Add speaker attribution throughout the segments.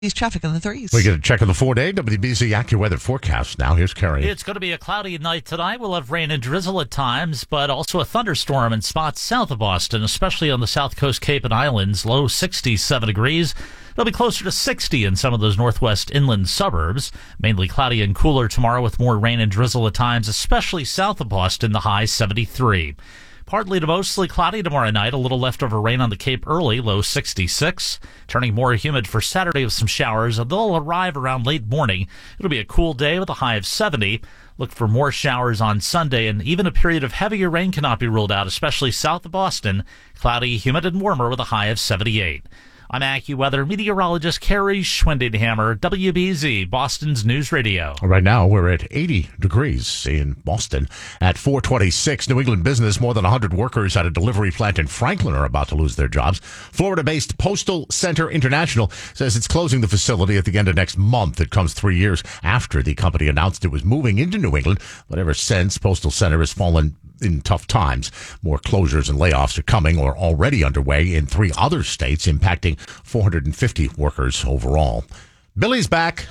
Speaker 1: These traffic in the threes.
Speaker 2: We get a check of the 4-day WBZ AccuWeather forecast. Now here's Kerry.
Speaker 3: It's going to be a cloudy night tonight. We'll have rain and drizzle at times, but also a thunderstorm in spots south of Boston, especially on the South Coast, Cape and Islands. Low 67 degrees. It'll be closer to 60 in some of those northwest inland suburbs. Mainly cloudy and cooler tomorrow with more rain and drizzle at times, especially south of Boston, the high 73. Partly to mostly cloudy tomorrow night. A little leftover rain on the Cape early, low 66. Turning more humid for Saturday with some showers. They'll arrive around late morning. It'll be a cool day with a high of 70. Look for more showers on Sunday, and even a period of heavier rain cannot be ruled out, especially south of Boston. Cloudy, humid, and warmer with a high of 78. I'm AccuWeather meteorologist Kerry Schwendinhammer, WBZ, Boston's News Radio.
Speaker 2: Right now, we're at 80 degrees in Boston. At 4:26, New England business, more than 100 workers at a delivery plant in Franklin are about to lose their jobs. Florida-based Postal Center International says it's closing the facility at the end of next month. It comes 3 years after the company announced it was moving into New England. But ever since, Postal Center has fallen in tough times. More closures and layoffs are coming or already underway in 3 other states, impacting 450 workers overall. Billy's back.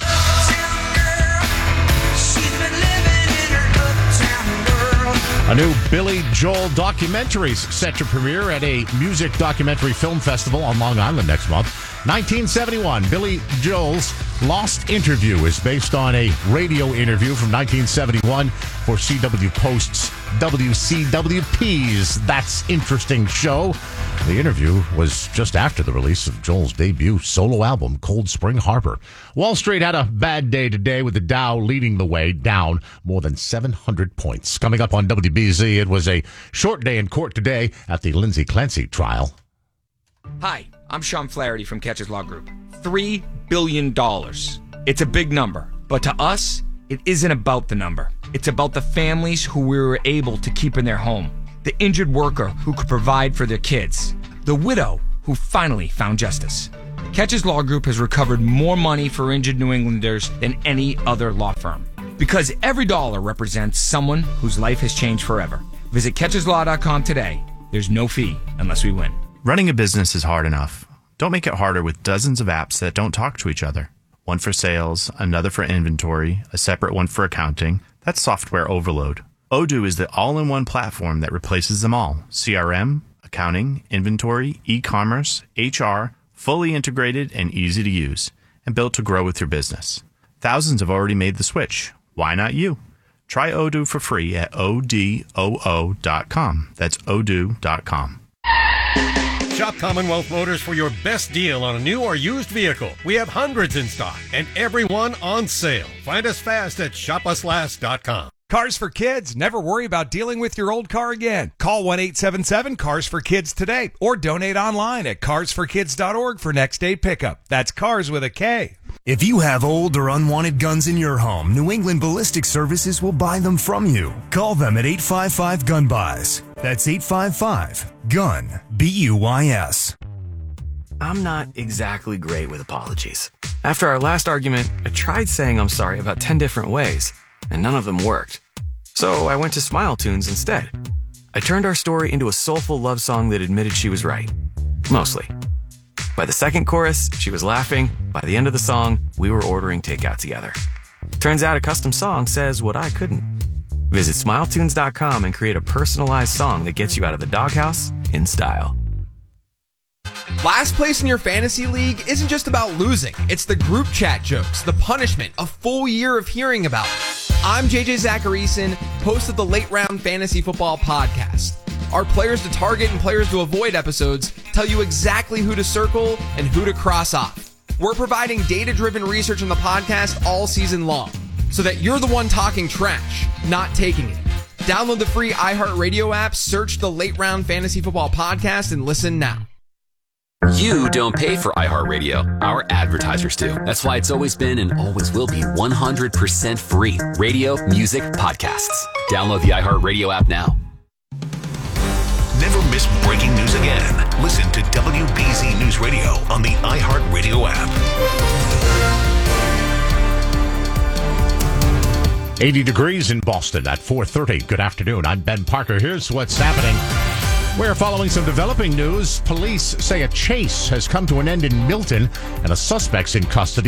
Speaker 2: A new Billy Joel documentary set to premiere at a music documentary film festival on Long Island next month. 1971, Billy Joel's Lost Interview is based on a radio interview from 1971 for CW Post's WCWP's That's Interesting show. The interview was just after the release of Joel's debut solo album, Cold Spring Harbor. Wall Street had a bad day today with the Dow leading the way, down more than 700 points. Coming up on WBZ, it was a short day in court today at the Lindsay Clancy trial.
Speaker 4: Hi, I'm Sean Flaherty from Catches Law Group. $3 billion. It's a big number, but to us, it isn't about the number. It's about the families who we were able to keep in their home, the injured worker who could provide for their kids, the widow who finally found justice. Catches Law Group has recovered more money for injured New Englanders than any other law firm, because every dollar represents someone whose life has changed forever. Visit catcheslaw.com today. There's no fee unless we win.
Speaker 5: Running a business is hard enough. Don't make it harder with dozens of apps that don't talk to each other. One for sales, another for inventory, a separate one for accounting. That's software overload. Odoo is the all-in-one platform that replaces them all. CRM, accounting, inventory, e-commerce, HR, fully integrated and easy to use, and built to grow with your business. Thousands have already made the switch. Why not you? Try Odoo for free at odoo.com. That's odoo.com.
Speaker 6: Shop Commonwealth Motors for your best deal on a new or used vehicle. We have hundreds in stock and every one on sale. Find us fast at shopuslast.com.
Speaker 7: Cars for Kids. Never worry about dealing with your old car again. Call 1-877-CARS-FOR-KIDS today or donate online at carsforkids.org for next day pickup. That's cars with a K.
Speaker 8: If you have old or unwanted guns in your home, New England Ballistic Services will buy them from you. Call them at 855-GUN-BUYS. That's 855-GUN-BUYS.
Speaker 9: I'm not exactly great with apologies. After our last argument, I tried saying I'm sorry about 10 different ways, and none of them worked. So I went to Smile Tunes instead. I turned our story into a soulful love song that admitted she was right. Mostly. By the second chorus, she was laughing. By the end of the song, we were ordering takeout together. Turns out a custom song says what I couldn't. Visit SmileTunes.com and create a personalized song that gets you out of the doghouse in style.
Speaker 10: Last place in your fantasy league isn't just about losing. It's the group chat jokes, the punishment, a full year of hearing about it. I'm JJ Zacharyson, host of the Late Round Fantasy Football Podcast. Our players to target and players to avoid episodes tell you exactly who to circle and who to cross off. We're providing data-driven research on the podcast all season long, so that you're the one talking trash, not taking it. Download the free iHeartRadio app, search the Late Round Fantasy Football Podcast, and listen now.
Speaker 11: You don't pay for iHeartRadio. Our advertisers do. That's why it's always been and always will be 100% free. Radio, music, podcasts. Download the iHeartRadio app now.
Speaker 12: Never miss breaking news again. Listen to WBZ News Radio on the iHeartRadio app.
Speaker 2: 80 degrees in Boston at 4:30. Good afternoon. I'm Ben Parker. Here's what's happening. We're following some developing news. Police say a chase has come to an end in Milton, and a suspect's in custody.